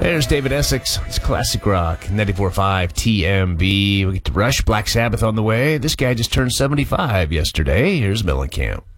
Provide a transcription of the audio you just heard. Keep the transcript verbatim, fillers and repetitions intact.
There's David Essex. It's classic rock. ninety-four point five T M B. We get to Rush. Black Sabbath on the way. This guy just turned seventy-five yesterday. Here's Mellencamp.